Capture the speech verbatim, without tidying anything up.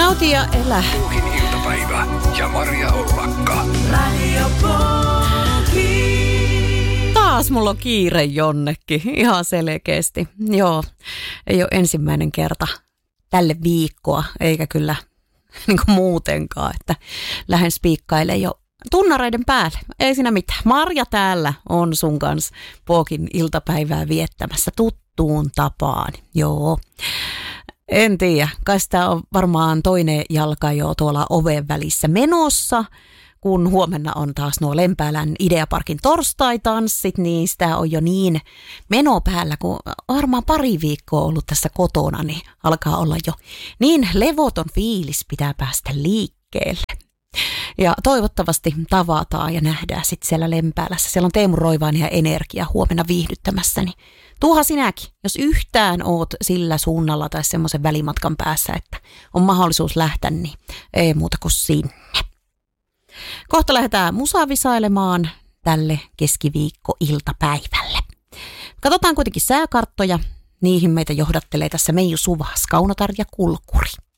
Nauti ja elä. Puuhin iltapäivä ja Maria Ollakka. Radio Puuhin. Taas mulla on kiire jonnekin, ihan selkeästi. Joo, ei ole ensimmäinen kerta tälle viikkoa, eikä kyllä niin kuin muutenkaan, että lähden spiikkailemaan jo tunnareiden päälle. Ei siinä mitään. Marja täällä on sun kanssa Puuhin iltapäivää viettämässä tuttuun tapaan. Joo. En tiedä, kai sitä on varmaan toinen jalka jo tuolla oven välissä menossa, kun huomenna on taas nuo Lempäälän Ideaparkin torstaitanssit, niin sitä on jo niin meno päällä, kun varmaan pari viikkoa ollut tässä kotona, niin alkaa olla jo niin levoton fiilis, pitää päästä liikkeelle. Ja toivottavasti tavataan ja nähdään sitten siellä Lempäälässä. Siellä on Teemu Roivainen ja Energia huomenna viihdyttämässä, niin tuuha sinäkin, jos yhtään oot sillä suunnalla tai semmoisen välimatkan päässä, että on mahdollisuus lähteä, niin ei muuta kuin sinne. Kohta lähdetään musavisailemaan tälle keskiviikko-iltapäivälle. Katsotaan kuitenkin sääkarttoja. Niihin meitä johdattelee tässä Meiju Suvas, Kaunotar ja Kulkuri.